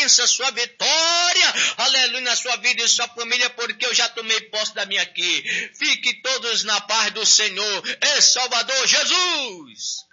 bênção, a sua vitória, aleluia, na sua vida e sua família, porque eu já tomei posse da minha aqui. Fique todos na paz do Senhor e Salvador Jesus.